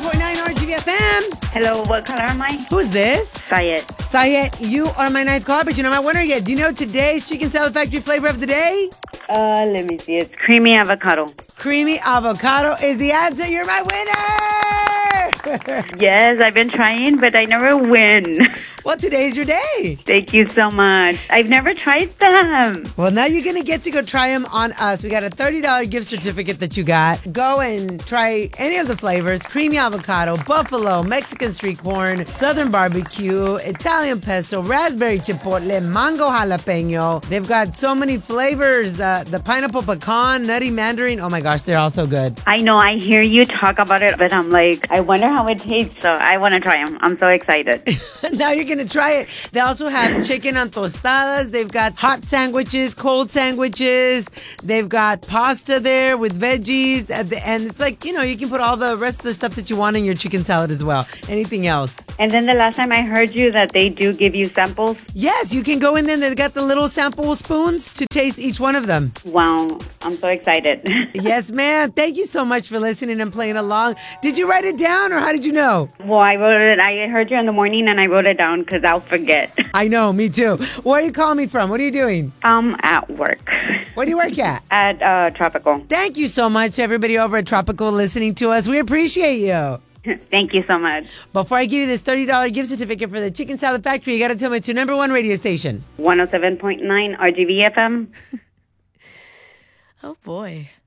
107.9 RGVFM. Hello, what color am I? Who's this? Sayed. Sayed, you are my ninth caller, but you're not my winner yet. Do you know today's Chicken Salad Factory flavor of the day? Let me see. It's creamy avocado. Creamy avocado is the answer. You're my winner! Yes, I've been trying, but I never win. Well, today's your day. Thank you so much. I've never tried them. Well, now you're going to get to go try them on us. We got a $30 gift certificate that you got. Go and try any of the flavors. Creamy avocado, buffalo, Mexican street corn, southern barbecue, Italian pesto, raspberry chipotle, mango jalapeno. They've got so many flavors. The pineapple pecan, nutty mandarin. Oh my gosh, they're all so good. I know, I hear you talk about it, but I'm like, I wonder how it tastes, so I want to try them. I'm so excited. Now you're going to try it. They also have chicken on tostadas. They've got hot sandwiches, cold sandwiches. They've got pasta there with veggies. And it's like, you know, you can put all the rest of the stuff that you want in your chicken salad as well. Anything else. And then the last time I heard you that they do give you samples. Yes, you can go in there. They've got the little sample spoons to taste each one of them. Wow, I'm so excited. Yes, ma'am. Thank you so much for listening and playing along. Did you write it down or how did you know? Well, I wrote it. I heard you in the morning and I wrote it down because I'll forget. I know, me too. Where are you calling me from? What are you doing? At work. Where do you work at? At Tropical. Thank you so much, everybody over at Tropical listening to us. We appreciate you. Thank you so much. Before I give you this $30 gift certificate for the Chicken Salad Factory, you got to tell me it's your number one radio station. 107.9 RGV FM. Oh, boy.